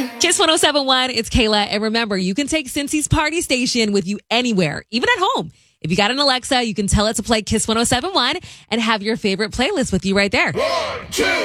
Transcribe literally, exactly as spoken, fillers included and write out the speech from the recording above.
Kiss one oh seven point one, it's Kayla. And remember, you can take Cincy's Party Station with you anywhere, even at home. If you got an Alexa, you can tell it to play Kiss one oh seven point one and have your favorite playlist with you right there. One, two,